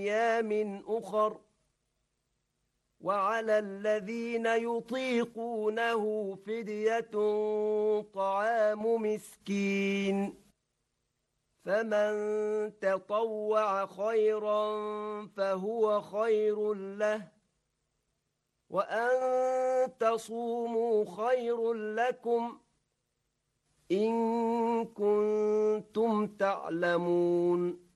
أيام أخر وعلى الذين يطيقونه فدية طعام مسكين فمن تطوع خيرا فهو خير له وأن تصوموا خير لكم إن كنتم تعلمون